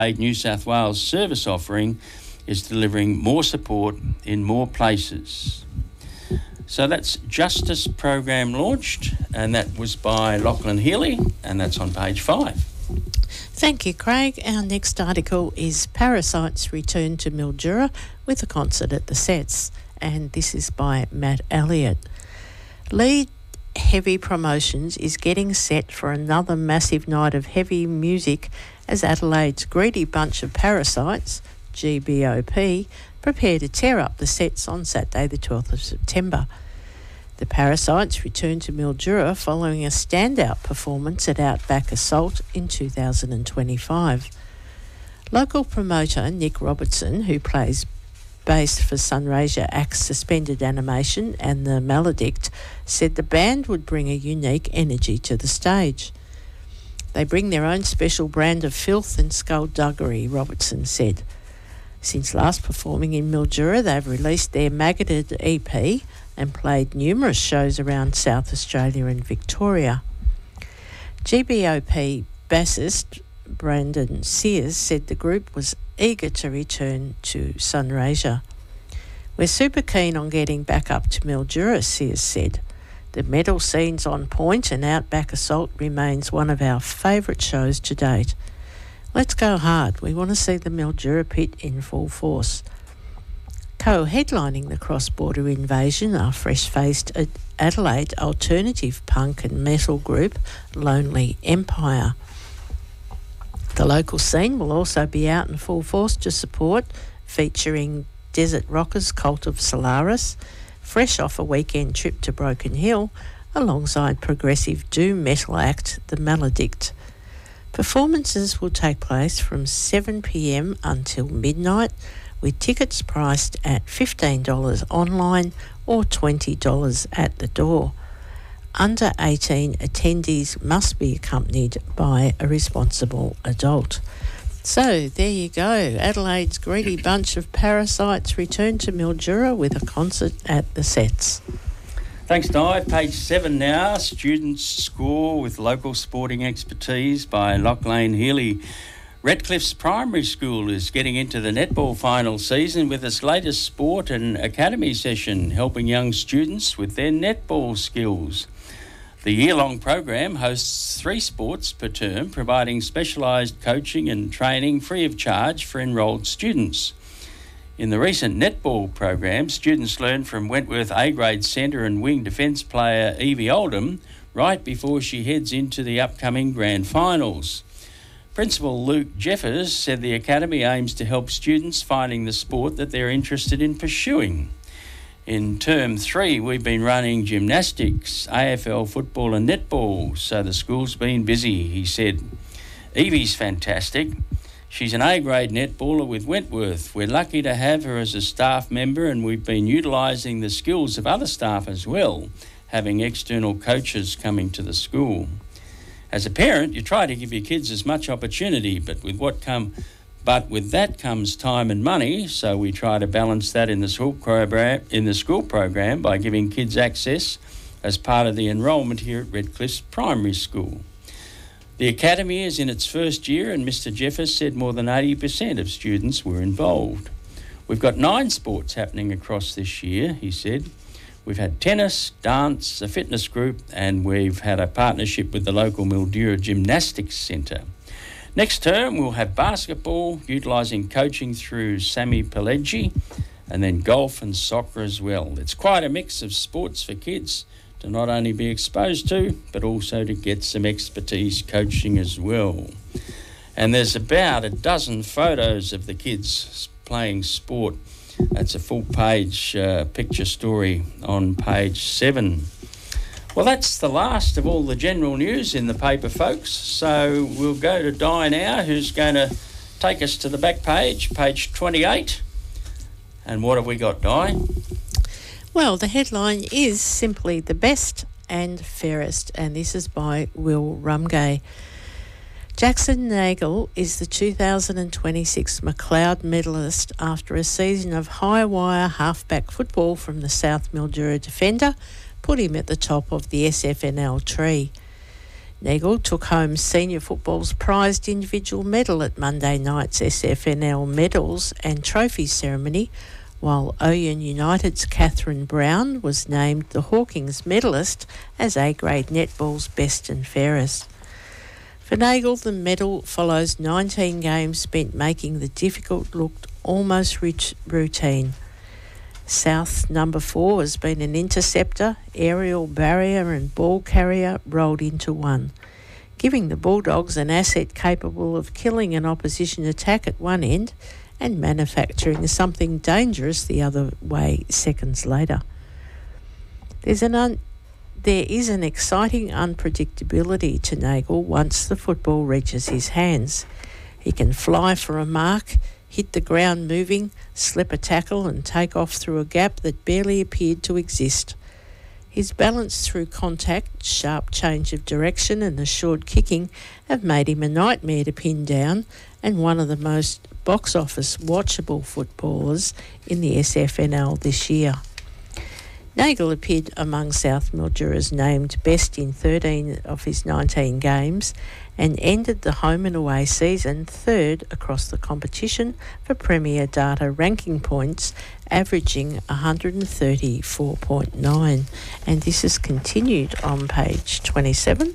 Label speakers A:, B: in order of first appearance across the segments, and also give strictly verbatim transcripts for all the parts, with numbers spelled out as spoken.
A: New South Wales service offering is delivering more support in more places. So that's Justice program launched, and that was by Lachlan Healy, and that's on page five.
B: Thank you, Craig. Our next article is Parasites Return to Mildura with a concert at the Sets, and this is by Matt Elliott. Lead Heavy Promotions is getting set for another massive night of heavy music as Adelaide's Greedy Bunch of Parasites, G B O P, prepare to tear up the Sets on Saturday the twelfth of September. The Parasites return to Mildura following a standout performance at Outback Assault in two thousand twenty-five. Local promoter Nick Robertson, who plays bass for Sunraysia Act's Suspended Animation and The Maledict, said the band would bring a unique energy to the stage. They bring their own special brand of filth and skullduggery, Robertson said. Since last performing in Mildura, they've released their Maggoted E P and played numerous shows around South Australia and Victoria. G B O P bassist Brandon Sears said the group was eager to return to Sunraysia. We're super keen on getting back up to Mildura, Sears said. The metal scene's on point and Outback Assault remains one of our favourite shows to date. Let's go hard. We want to see the Mildura pit in full force. Co-headlining the cross-border invasion are fresh-faced Adelaide alternative punk and metal group Lonely Empire. The local scene will also be out in full force to support, featuring Desert Rockers Cult of Solaris, fresh off a weekend trip to Broken Hill, alongside progressive doom metal act The Maledict. Performances will take place from seven p m until midnight, with tickets priced at fifteen dollars online or twenty dollars at the door. Under eighteen attendees must be accompanied by a responsible adult. So there you go. Adelaide's Greedy Bunch of Parasites return to Mildura with a concert at the Sets.
A: Thanks, Di. Page seven now. Students score with local sporting expertise by Lachlan Healy. Redcliffe's primary school is getting into the netball final season with its latest sport and academy session, helping young students with their netball skills. The year-long program hosts three sports per term, providing specialised coaching and training free of charge for enrolled students. In the recent netball program, students learned from Wentworth A-grade centre and wing defence player Evie Oldham right before she heads into the upcoming grand finals. Principal Luke Jeffers said the academy aims to help students finding the sport that they're interested in pursuing. In term three, we've been running gymnastics, A F L football and netball, so the school's been busy, he said. Evie's fantastic. She's an A-grade netballer with Wentworth. We're lucky to have her as a staff member, and we've been utilising the skills of other staff as well, having external coaches coming to the school. As a parent, you try to give your kids as much opportunity, but with what come, but with that comes time and money, so we try to balance that in the school program, in the school program by giving kids access as part of the enrolment here at Redcliffe's primary school. The academy is in its first year, and Mister Jeffers said more than eighty percent of students were involved. We've got nine sports happening across this year, he said. We've had tennis, dance, a fitness group, and we've had a partnership with the local Mildura Gymnastics Centre. Next term, we'll have basketball, utilising coaching through Sammy Pelleggi, and then golf and soccer as well. It's quite a mix of sports for kids to not only be exposed to, but also to get some expertise coaching as well. And there's about a dozen photos of the kids playing sport. That's a full page uh, picture story on page seven. Well, that's the last of all the general news in the paper, folks. So we'll go to Di now, who's going to take us to the back page, page twenty-eight. And what have we got, Di?
B: Well, the headline is simply The Best and Fairest, and this is by Will Rumgay. Jackson Nagel is the two thousand twenty-six McLeod medalist after a season of high-wire halfback football from the South Mildura defender put him at the top of the S F N L tree. Nagel took home senior football's prized individual medal at Monday night's S F N L medals and trophies ceremony, while Oyen United's Catherine Brown was named the Hawkins medalist as A-grade netball's best and fairest. For Nagel, the medal follows nineteen games spent making the difficult look almost routine. South number four has been an interceptor, aerial barrier and ball carrier rolled into one, giving the Bulldogs an asset capable of killing an opposition attack at one end and manufacturing something dangerous the other way seconds later. There's an un- there is an exciting unpredictability to Nagel once the football reaches his hands. He can fly for a mark, hit the ground moving, slip a tackle and take off through a gap that barely appeared to exist. His balance through contact, sharp change of direction and assured kicking have made him a nightmare to pin down and one of the most box office watchable footballers in the S F N L this year. Nagel appeared among South Mildura's named best in thirteen of his nineteen games and ended the home and away season third across the competition for Premier Data ranking points, averaging one hundred thirty-four point nine. And this is continued on page twenty-seven.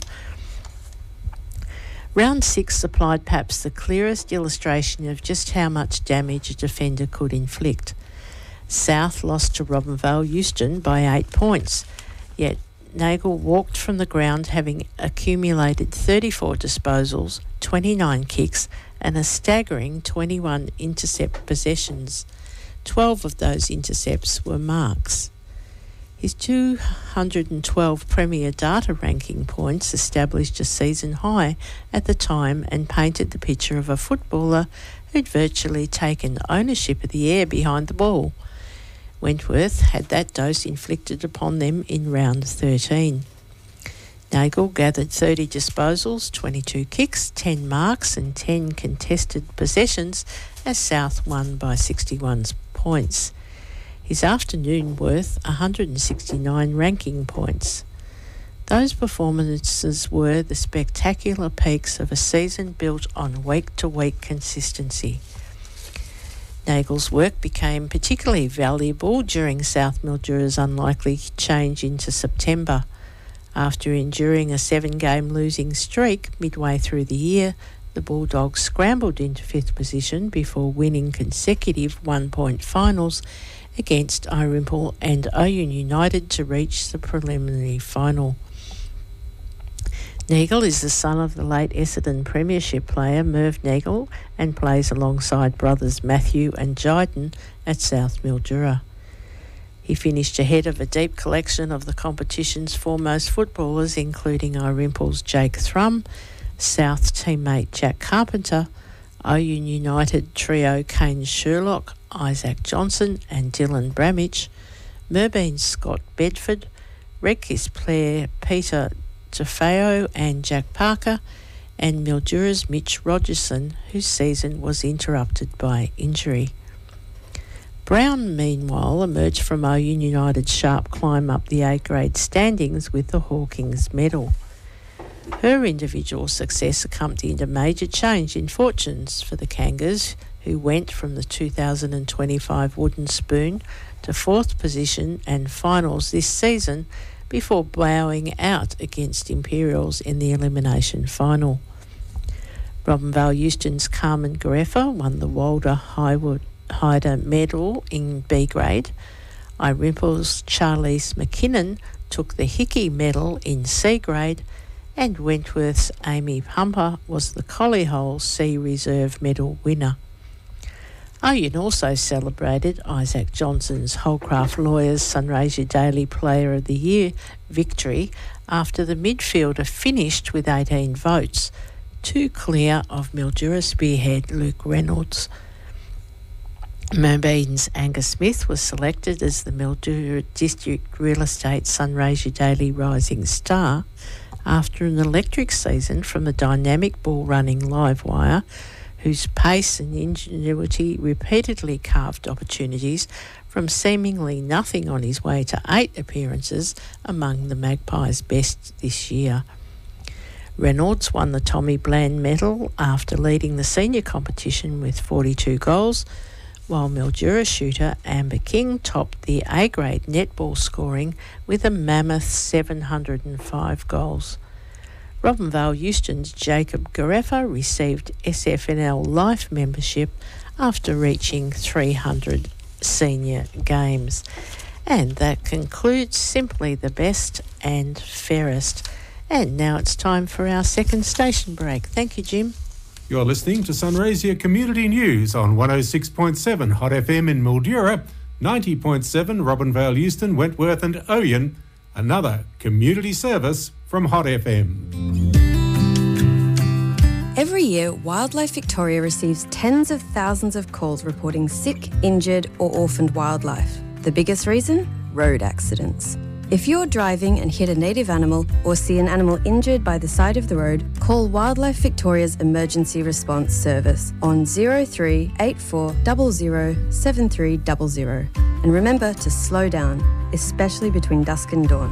B: Round six supplied perhaps the clearest illustration of just how much damage a defender could inflict. South lost to Robinvale Euston by eight points, yet Nagel walked from the ground having accumulated thirty-four disposals, twenty-nine kicks and a staggering twenty-one intercept possessions. twelve of those intercepts were marks. His two hundred twelve Premier Data ranking points established a season high at the time and painted the picture of a footballer who'd virtually taken ownership of the air behind the ball. Wentworth had that dose inflicted upon them in round thirteen. Nagel gathered thirty disposals, twenty-two kicks, ten marks and ten contested possessions as South won by sixty-one points. His afternoon worth one hundred sixty-nine ranking points. Those performances were the spectacular peaks of a season built on week-to-week consistency. Nagel's work became particularly valuable during South Mildura's unlikely change into September. After enduring a seven-game losing streak midway through the year, the Bulldogs scrambled into fifth position before winning consecutive one-point finals against Irimple and Oyen United to reach the preliminary final. Nagel is the son of the late Essendon Premiership player Merv Nagel and plays alongside brothers Matthew and Jyden at South Mildura. He finished ahead of a deep collection of the competition's foremost footballers, including Irimple's Jake Thrum, South teammate Jack Carpenter, Oyen United trio Kane Sherlock, Isaac Johnson and Dylan Bramich, Merbean's Scott Bedford, Redcliffe player Peter Tafeo and Jack Parker, and Mildura's Mitch Rogerson, whose season was interrupted by injury. Brown, meanwhile, emerged from Oyen United's sharp climb up the A-grade standings with the Hawkins medal. Her individual success accompanied a major change in fortunes for the Kangas, who went from the two thousand twenty-five Wooden Spoon to fourth position and finals this season before bowing out against Imperials in the elimination final. Robinvale Euston's Carmen Gareffa won the Walder Highwood Hyder medal in B grade. Irimple's Charlize McKinnon took the Hickey medal in C grade, and Wentworth's Amy Humper was the Collyhole C Reserve medal winner. Oyen also celebrated Isaac Johnson's Holcraft Lawyers Sunraysia Daily Player of the Year victory after the midfielder finished with eighteen votes, two clear of Mildura spearhead Luke Reynolds. Merbean's Angus Smith was selected as the Mildura District Real Estate Sunraysia Daily Rising Star after an electric season from the dynamic ball-running Livewire, whose pace and ingenuity repeatedly carved opportunities from seemingly nothing on his way to eight appearances among the Magpies' best this year. Reynolds won the Tommy Bland medal after leading the senior competition with forty-two goals, while Mildura shooter Amber King topped the A-grade netball scoring with a mammoth seven hundred five goals. Robinvale Euston's Jacob Garefa received S F N L Life membership after reaching three hundred senior games. And that concludes Simply the Best and Fairest. And now it's time for our second station break. Thank you, Jim.
C: You're listening to Sunraysia Community News on one oh six point seven Hot F M in Mildura, ninety point seven Robinvale Euston, Wentworth and Oyen, another community service from Hot F M.
D: Every year, Wildlife Victoria receives tens of thousands of calls reporting sick, injured or orphaned wildlife. The biggest reason? Road accidents. If you're driving and hit a native animal or see an animal injured by the side of the road, call Wildlife Victoria's Emergency Response Service on zero three eight four zero zero seven three zero zero. And remember to slow down, especially between dusk and dawn.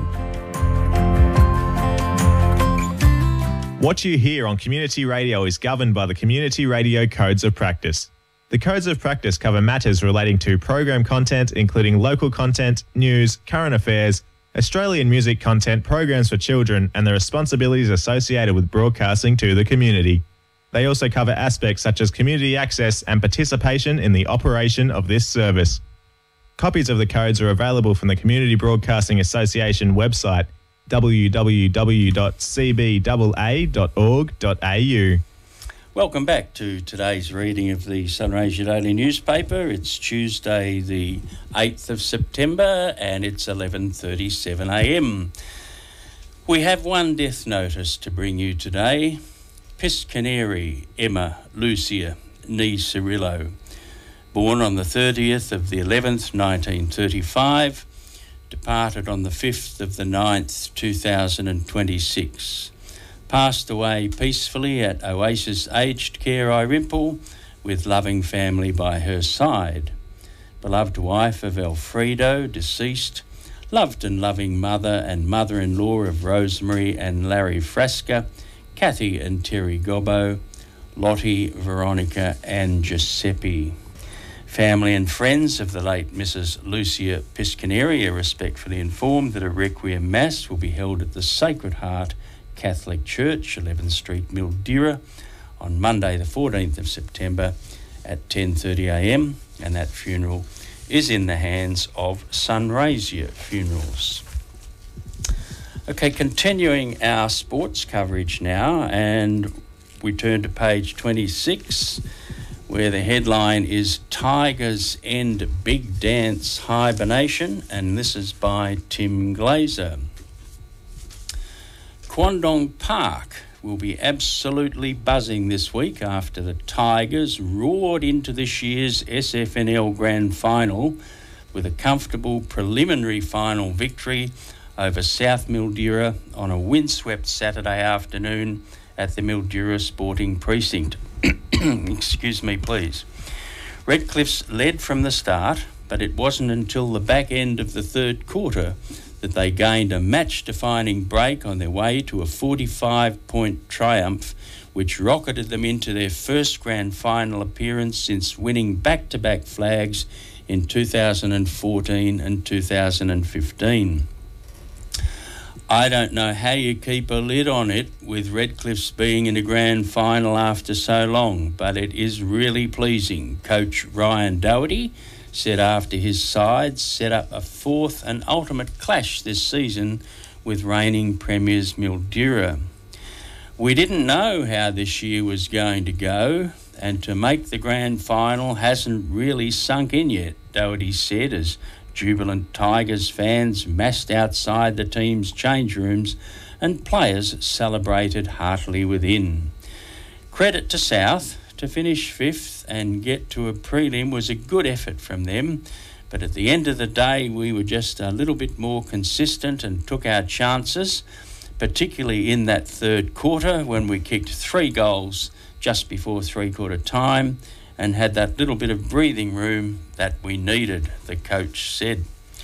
E: What you hear on community radio is governed by the Community Radio Codes of Practice. The Codes of Practice cover matters relating to program content, including local content, news, current affairs, Australian music content, programs for children, and the responsibilities associated with broadcasting to the community. They also cover aspects such as community access and participation in the operation of this service. Copies of the codes are available from the Community Broadcasting Association website, w w w dot c b a a dot org dot a u.
A: Welcome back to today's reading of the Sunraysia Daily newspaper. It's Tuesday the eighth of September and it's eleven thirty-seven a m. We have one death notice to bring you today. Piscaneri Emma Lucia Nee Cirillo, born on the thirtieth of the eleventh nineteen thirty-five, departed on the fifth of the ninth two thousand twenty-six. Passed away peacefully at Oasis Aged Care Irimple with loving family by her side. Beloved wife of Alfredo, deceased, loved and loving mother and mother-in-law of Rosemary and Larry Frasca, Kathy and Terry Gobbo, Lottie, Veronica and Giuseppe. Family and friends of the late Missus Lucia Piscaneri are respectfully informed that a Requiem Mass will be held at the Sacred Heart Catholic Church, eleventh Street, Mildura, on Monday the fourteenth of September at ten thirty a m, and that funeral is in the hands of Sunraysia Funerals. Okay, continuing our sports coverage now, and we turn to page twenty-six, where the headline is Tigers End Big Dance Hibernation, and this is by Tim Glazer. Kwandong Park will be absolutely buzzing this week after the Tigers roared into this year's S F N L Grand Final with a comfortable preliminary final victory over South Mildura on a windswept Saturday afternoon at the Mildura Sporting Precinct. Excuse me, please. Redcliffs led from the start, but it wasn't until the back end of the third quarter that they gained a match-defining break on their way to a forty-five point triumph, which rocketed them into their first grand final appearance since winning back-to-back flags in two thousand fourteen and two thousand fifteen. I don't know how you keep a lid on it with Redcliffs being in a grand final after so long, but it is really pleasing. Coach Ryan Doherty said after his sides set up a fourth and ultimate clash this season with reigning premiers Mildura. We didn't know how this year was going to go, and to make the grand final hasn't really sunk in yet, Doherty said, as jubilant Tigers fans massed outside the team's change rooms and players celebrated heartily within. Credit to South. To finish fifth and get to a prelim was a good effort from them, but at the end of the day we were just a little bit more consistent and took our chances, particularly in that third quarter when we kicked three goals just before three-quarter time and had that little bit of breathing room that we needed, the coach said.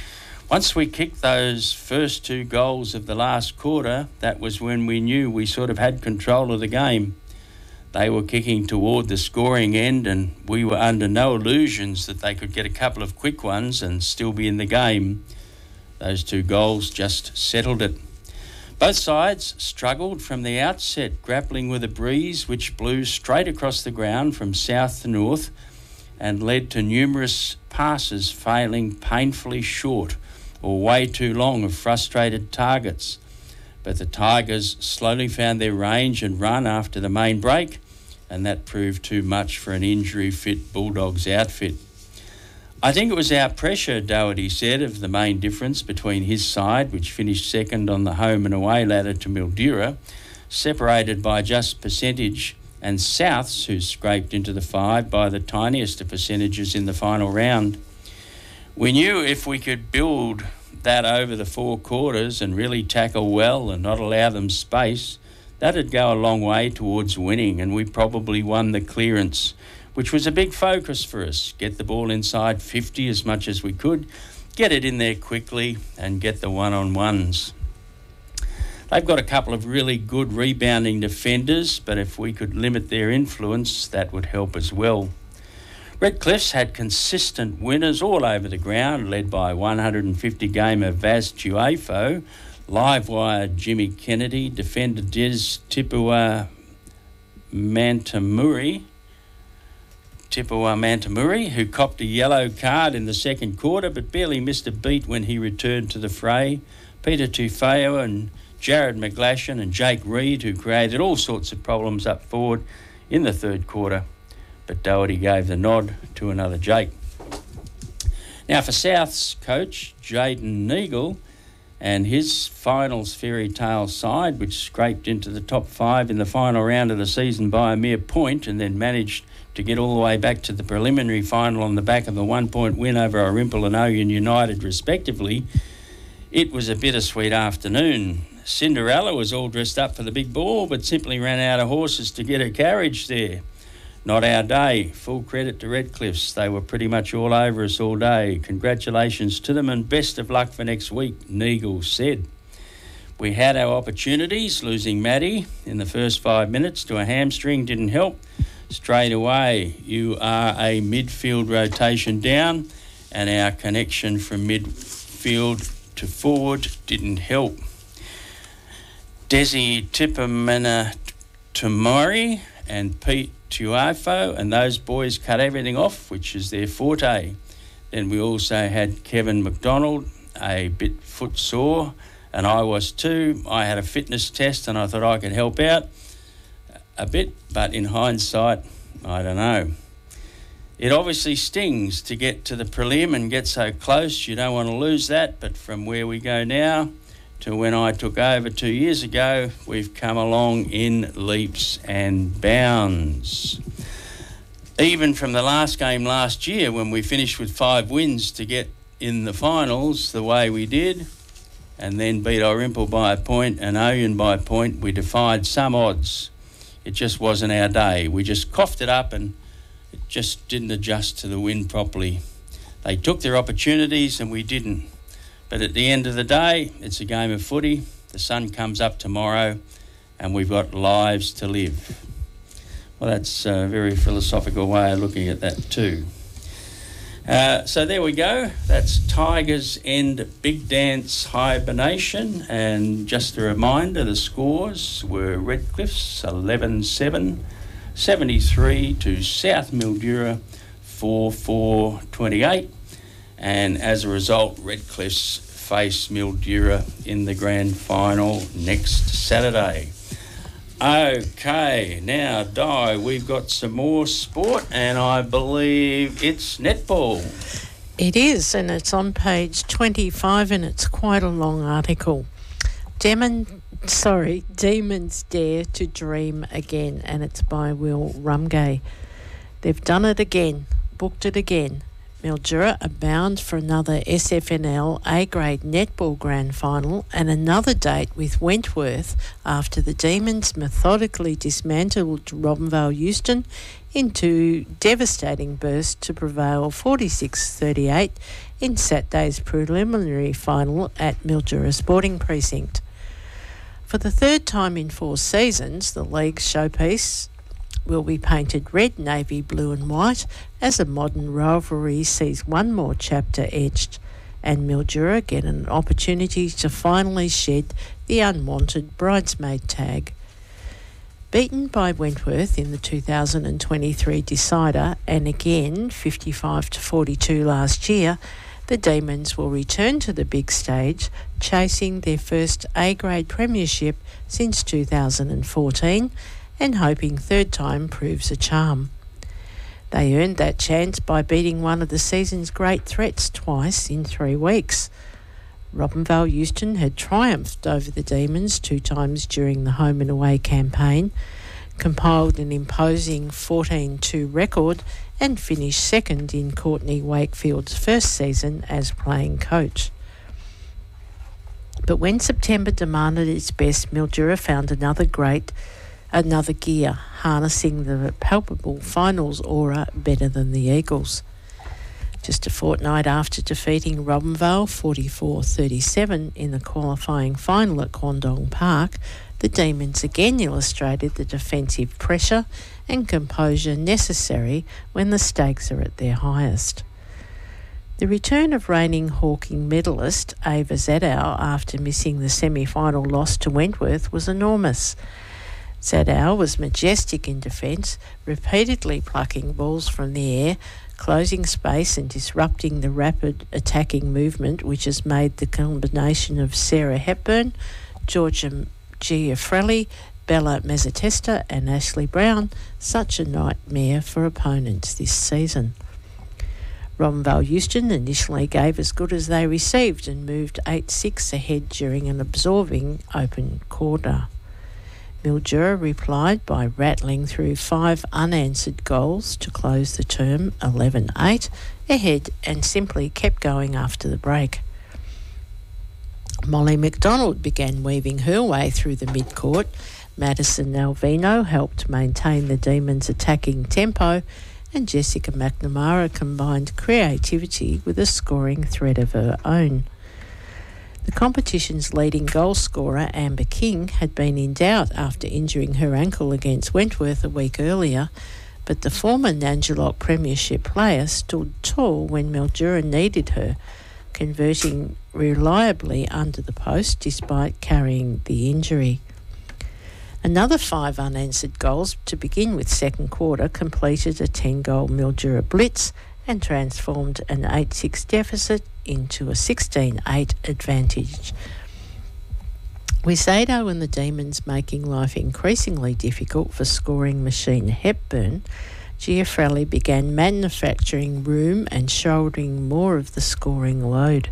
A: Once we kicked those first two goals of the last quarter, that was when we knew we sort of had control of the game. They were kicking toward the scoring end, and we were under no illusions that they could get a couple of quick ones and still be in the game. Those two goals just settled it. Both sides struggled from the outset, grappling with a breeze which blew straight across the ground from south to north and led to numerous passes failing painfully short or way too long of frustrated targets. But the Tigers slowly found their range and run after the main break, and that proved too much for an injury-fit Bulldogs outfit. I think it was our pressure, Doherty said, of the main difference between his side, which finished second on the home and away ladder to Mildura, separated by just percentage, and Souths, who scraped into the five by the tiniest of percentages in the final round. We knew if we could build that over the four quarters and really tackle well and not allow them space, that'd go a long way towards winning, and we probably won the clearance, which was a big focus for us. Get the ball inside fifty as much as we could, get it in there quickly and get the one-on-ones. They've got a couple of really good rebounding defenders, but if we could limit their influence, that would help as well. Redcliffe's had consistent winners all over the ground, led by one hundred fifty gamer Vaz Tuafo, Livewire Jimmy Kennedy, defender Des Tipua Mantamuri, Tipua Mantamuri, who copped a yellow card in the second quarter but barely missed a beat when he returned to the fray. Peter Tufeo and Jared McGlashan and Jake Reid, who created all sorts of problems up forward in the third quarter, but Doherty gave the nod to another Jake. Now for South's coach, Jaden Neagle, and his finals fairy tale side, which scraped into the top five in the final round of the season by a mere point and then managed to get all the way back to the preliminary final on the back of a one-point win over Orimple and Oyen United respectively, it was a bittersweet afternoon. Cinderella was all dressed up for the big ball but simply ran out of horses to get her carriage there. Not our day. Full credit to Redcliffe's. They were pretty much all over us all day. Congratulations to them and best of luck for next week, Neagle said. We had our opportunities. Losing Maddie in the first five minutes to a hamstring didn't help. Straight away, you are a midfield rotation down, and our connection from midfield to forward didn't help. Desi Tipamana Tamari and Pete Tuafo and those boys cut everything off, which is their forte. Then we also had Kevin McDonald, a bit foot sore, and I was too. I had a fitness test and I thought I could help out a bit, but in hindsight, I don't know. It obviously stings to get to the prelim and get so close. You don't want to lose that, but from where we go now to when I took over two years ago, we've come along in leaps and bounds. Even from the last game last year, when we finished with five wins to get in the finals the way we did, and then beat Orimple by a point and Oyen by a point, we defied some odds. It just wasn't our day. We just coughed it up and it just didn't adjust to the win properly. They took their opportunities and we didn't. But at the end of the day, it's a game of footy. The sun comes up tomorrow and we've got lives to live. Well, that's a very philosophical way of looking at that too. Uh, so there we go. That's Tigers end Big Dance hibernation. And just a reminder, the scores were Redcliffe's eleven seven, seventy-three to South Mildura four four twenty-eight. And as a result, Redcliffe's face Mildura in the grand final next Saturday. Okay, now, Di, we've got some more sport, and I believe it's netball.
B: It is, and it's on page twenty-five, and it's quite a long article. Demon, sorry, Demons Dare to Dream Again, and it's by Will Rumgay. They've done it again, booked it again. Mildura are bound for another S F N L A-grade netball grand final and another date with Wentworth after the Demons methodically dismantled Robinvale Euston into devastating bursts to prevail forty-six thirty-eight in Saturday's preliminary final at Mildura Sporting Precinct. For the third time in four seasons, the league's showpiece will be painted red, navy, blue and white as a modern rivalry sees one more chapter etched and Mildura get an opportunity to finally shed the unwanted bridesmaid tag. Beaten by Wentworth in the two thousand twenty-three decider and again fifty-five to forty-two last year, the Demons will return to the big stage, chasing their first A-grade premiership since two thousand fourteen and hoping third time proves a charm. They earned that chance by beating one of the season's great threats twice in three weeks. Robinvale Euston had triumphed over the Demons two times during the home and away campaign, compiled an imposing fourteen two record and finished second in Courtney Wakefield's first season as playing coach. But when September demanded its best, Mildura found another great Another gear, harnessing the palpable finals aura better than the Eagles. Just a fortnight after defeating Robinvale forty-four thirty-seven in the qualifying final at Quandong Park, the Demons again illustrated the defensive pressure and composure necessary when the stakes are at their highest. The return of reigning Hawking medalist Ava Zadow after missing the semi-final loss to Wentworth was enormous. Zadow was majestic in defence, repeatedly plucking balls from the air, closing space and disrupting the rapid attacking movement which has made the combination of Sarah Hepburn, Georgia Giafrelli, Bella Mezzatesta and Ashley Brown such a nightmare for opponents this season. Robinvale Euston initially gave as good as they received and moved eight six ahead during an absorbing open quarter. Mildura replied by rattling through five unanswered goals to close the term eleven eight ahead and simply kept going after the break. Molly McDonald began weaving her way through the mid-court. Madison Alvino helped maintain the Demons' attacking tempo and Jessica McNamara combined creativity with a scoring threat of her own. The competition's leading goal scorer, Amber King, had been in doubt after injuring her ankle against Wentworth a week earlier, but the former Nanjalok Premiership player stood tall when Mildura needed her, converting reliably under the post despite carrying the injury. Another five unanswered goals to begin with second quarter completed a ten-goal Mildura blitz and transformed an eight six deficit into a sixteen eight advantage. With Zadow and the Demons making life increasingly difficult for scoring machine Hepburn, Giafrelli began manufacturing room and shouldering more of the scoring load.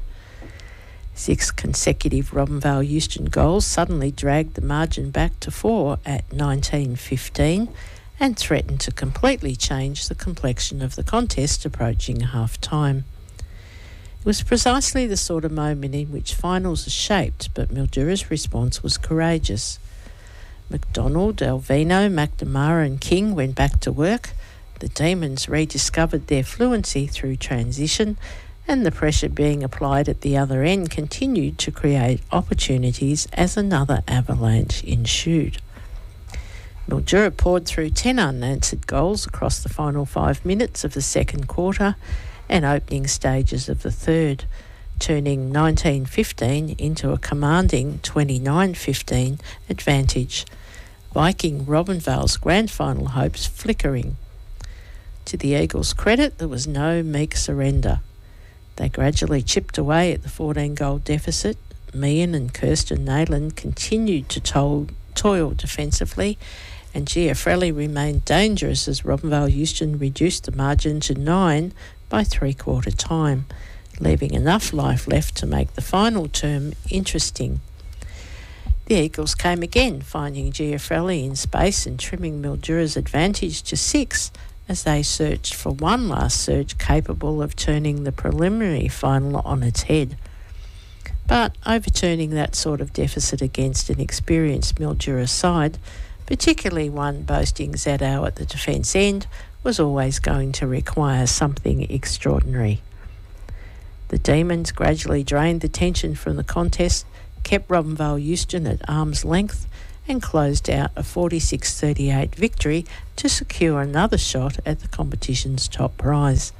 B: Six consecutive Robinvale Euston goals suddenly dragged the margin back to four at nineteen fifteen and threatened to completely change the complexion of the contest approaching half-time. It was precisely the sort of moment in which finals are shaped, but Mildura's response was courageous. McDonald, Alvino, McNamara and King went back to work. The Demons rediscovered their fluency through transition, and the pressure being applied at the other end continued to create opportunities as another avalanche ensued. Mildura poured through ten unanswered goals across the final five minutes of the second quarter and opening stages of the third, turning nineteen fifteen into a commanding twenty-nine fifteen advantage, Viking Robinvale's grand final hopes flickering. To the Eagles' credit, there was no meek surrender. They gradually chipped away at the fourteen-goal deficit. Meehan and Kirsten Nayland continued to toil, toil defensively, and Giafrelli remained dangerous as Robinvale Euston reduced the margin to nine by three-quarter time, leaving enough life left to make the final term interesting. The Eagles came again, finding Giafrelli in space and trimming Mildura's advantage to six as they searched for one last surge capable of turning the preliminary final on its head. But overturning that sort of deficit against an experienced Mildura side, particularly one boasting Zadao at the defence end, was always going to require something extraordinary. The Demons gradually drained the tension from the contest, kept Robinvale Euston at arm's length, and closed out a forty-six thirty-eight victory to secure another shot at the competition's top prize.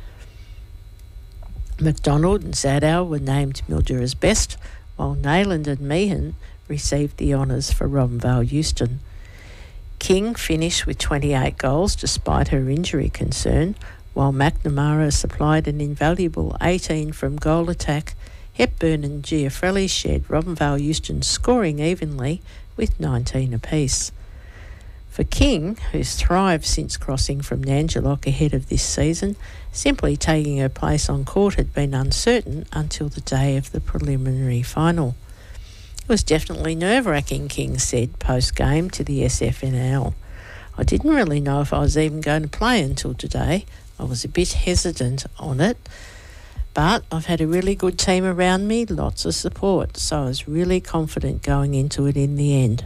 B: McDonald and Zadao were named Mildura's best, while Nayland and Meehan received the honours for Robinvale Euston. King finished with twenty-eight goals despite her injury concern, while McNamara supplied an invaluable eighteen from goal attack. Hepburn and Giafrelli shared Robinvale Euston's scoring evenly with nineteen apiece. For King, who's thrived since crossing from Nangelock ahead of this season, simply taking her place on court had been uncertain until the day of the preliminary final. It was definitely nerve-wracking, King said post-game to the S F N L. I didn't really know if I was even going to play until today. I was a bit hesitant on it, but I've had a really good team around me, lots of support, so I was really confident going into it in the end.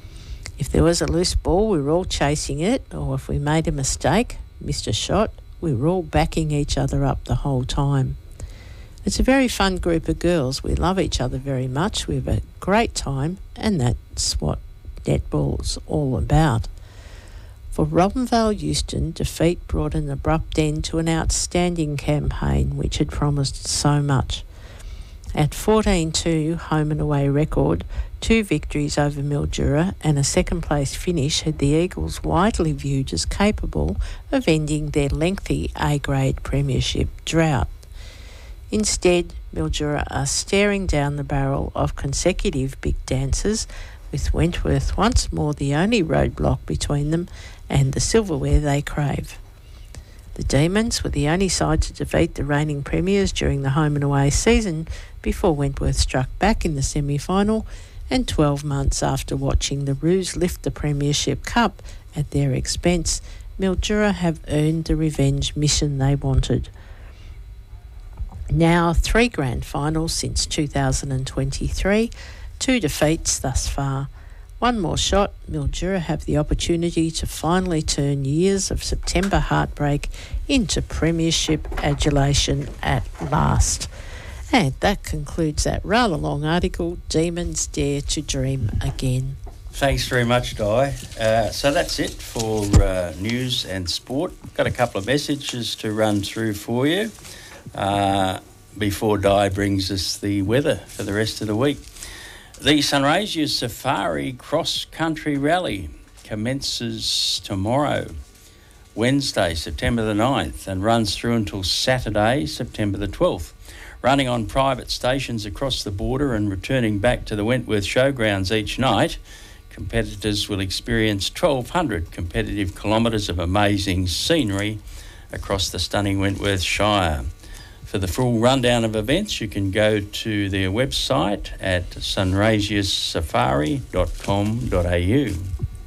B: If there was a loose ball, we were all chasing it, or if we made a mistake, missed a shot, we were all backing each other up the whole time. It's a very fun group of girls. We love each other very much. We have a great time, and that's what netball's all about. For Robinvale Euston, defeat brought an abrupt end to an outstanding campaign which had promised so much. At fourteen two home and away record, two victories over Mildura and a second-place finish had the Eagles widely viewed as capable of ending their lengthy A-grade premiership drought. Instead, Mildura are staring down the barrel of consecutive big dances, with Wentworth once more the only roadblock between them and the silverware they crave. The Demons were the only side to defeat the reigning premiers during the home and away season before Wentworth struck back in the semi-final, and twelve months after watching the Roos lift the Premiership Cup at their expense, Mildura have earned the revenge mission they wanted. Now three grand finals since two thousand twenty-three, two defeats thus far. One more shot, Mildura have the opportunity to finally turn years of September heartbreak into premiership adulation at last. And that concludes that rather long article, Demons Dare to Dream Again.
A: Thanks very much, Di. Uh, so that's it for uh, news and sport. Got a couple of messages to run through for you uh, before Di brings us the weather for the rest of the week. The Sunraysia Safari Cross Country Rally commences tomorrow, Wednesday, September the ninth, and runs through until Saturday, September the twelfth. Running on private stations across the border and returning back to the Wentworth Showgrounds each night, competitors will experience twelve hundred competitive kilometres of amazing scenery across the stunning Wentworth Shire. For the full rundown of events, you can go to their website at sunraysia safari dot com dot a u.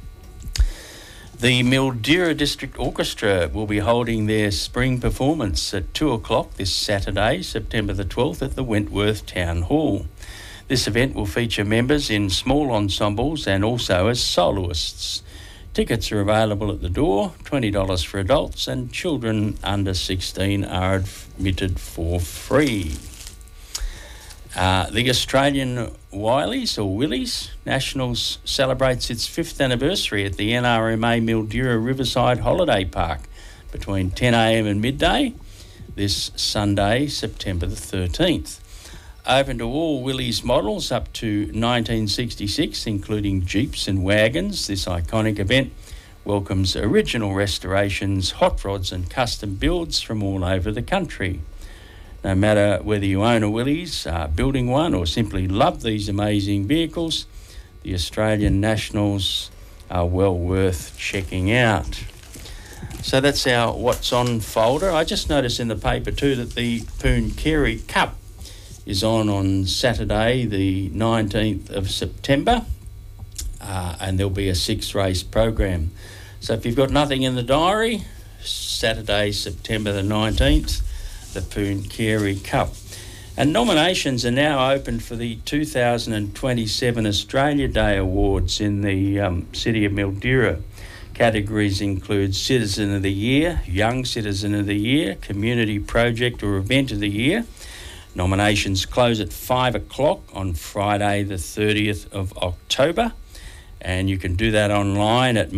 A: The Mildura District Orchestra will be holding their spring performance at two o'clock this Saturday, September the twelfth, at the Wentworth Town Hall. This event will feature members in small ensembles and also as soloists. Tickets are available at the door, twenty dollars for adults, and children under sixteen are admitted for free. Uh, the Australian Wileys, or Willies, Nationals celebrates its fifth anniversary at the N R M A Mildura Riverside Holiday Park between ten a m and midday this Sunday, September the thirteenth. Open to all Willys models up to nineteen sixty-six, including Jeeps and wagons. This iconic event welcomes original restorations, hot rods and custom builds from all over the country. No matter whether you own a Willys, are building one, or simply love these amazing vehicles, the Australian Nationals are well worth checking out. So that's our What's On folder. I just noticed in the paper too that the Poon Carey Cup is on on Saturday the nineteenth of September, uh, and there'll be a six race program. So if you've got nothing in the diary, Saturday, September the nineteenth, the Poon Carey Cup. And nominations are now open for the two thousand twenty-seven Australia Day Awards in the um, City of Mildura. Categories include Citizen of the Year, Young Citizen of the Year, Community Project or Event of the Year. Nominations close at five o'clock on Friday the thirtieth of October. And you can do that online at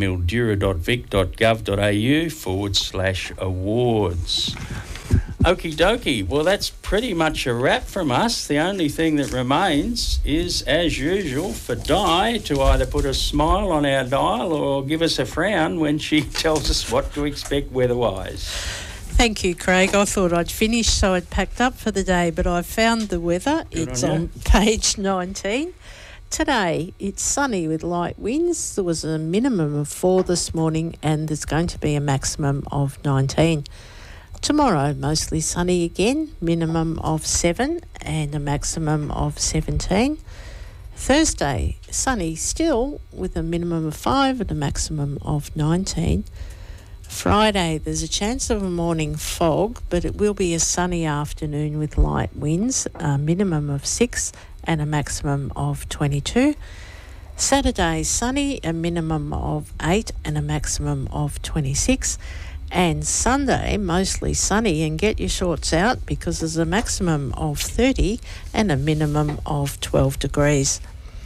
A: mildura.vic.gov.au forward slash awards. Okie dokie. Well, that's pretty much a wrap from us. The only thing that remains is, as usual, for Di to either put a smile on our dial or give us a frown when she tells us what to expect weather-wise.
B: Thank you, Craig. I thought I'd finished, so I'd packed up for the day, but I've found the weather.
A: Good
B: it's
A: on
B: on page nineteen. Today, it's sunny with light winds. There was a minimum of four this morning, and there's going to be a maximum of nineteen. Tomorrow, mostly sunny again, minimum of seven and a maximum of seventeen. Thursday, sunny still with a minimum of five and a maximum of nineteen. Friday, there's a chance of a morning fog, but it will be a sunny afternoon with light winds, a minimum of six and a maximum of twenty-two. Saturday, sunny, a minimum of eight and a maximum of twenty-six. And Sunday, mostly sunny, and get your shorts out because there's a maximum of thirty and a minimum of twelve degrees.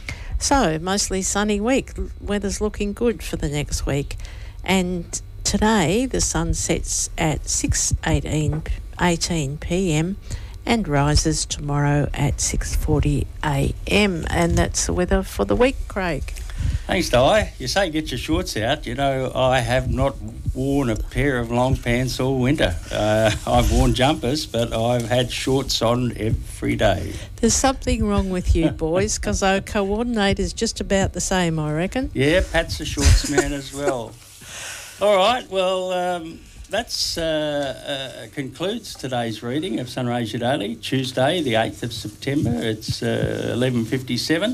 B: So, mostly sunny week. Weather's looking good for the next week. And today, the sun sets at six eighteen p m and rises tomorrow at six forty a m. And that's the weather for the week, Craig.
A: Thanks, Di. You say get your shorts out. You know, I have not worn a pair of long pants all winter. Uh, I've worn jumpers, but I've had shorts on every day.
B: There's something wrong with you boys, because our coordinator's just about the same, I reckon.
A: Yeah, Pat's a shorts man as well. All right, well, um, that's uh, uh, concludes today's reading of Sunraysia Daily, Tuesday, the eighth of September. It's uh, eleven fifty-seven.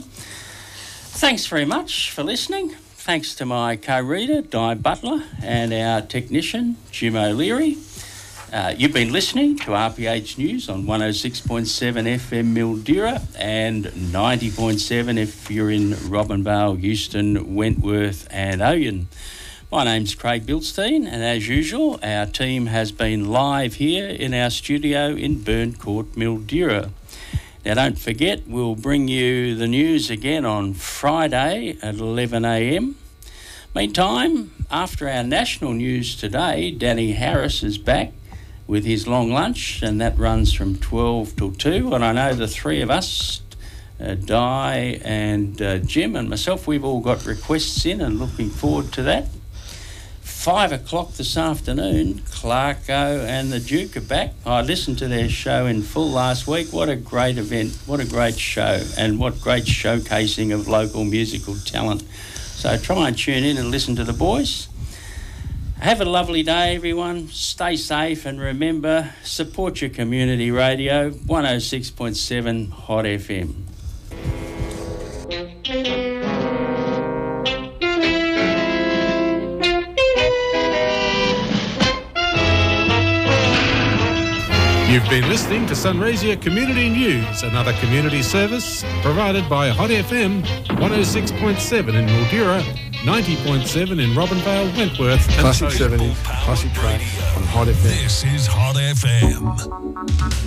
A: Thanks very much for listening. Thanks to my co-reader, Di Butler, and our technician, Jim O'Leary. Uh, you've been listening to R P H News on one oh six point seven F M Mildura and ninety point seven if you're in Robinvale, Euston, Wentworth and Oyen. My name's Craig Bilstein, and as usual, our team has been live here in our studio in Burn Court, Mildura. Now, don't forget, we'll bring you the news again on Friday at eleven a m. Meantime, after our national news today, Danny Harris is back with his long lunch, and that runs from twelve till two. And I know the three of us, uh, Di and uh, Jim and myself, we've all got requests in and looking forward to that. Five o'clock this afternoon, Clarko and the Duke are back. I listened to their show in full last week. What a great event, what a great show, and what great showcasing of local musical talent. So try and tune in and listen to the boys. Have a lovely day, everyone. Stay safe, and remember, support your community radio, one oh six point seven Hot F M.
C: You've been listening to Sunraysia Community News, another community service provided by Hot F M, one oh six point seven in Mildura, ninety point seven in Robinvale, Wentworth and
F: Classic seventies, classic track on Hot F M.
G: This is Hot F M.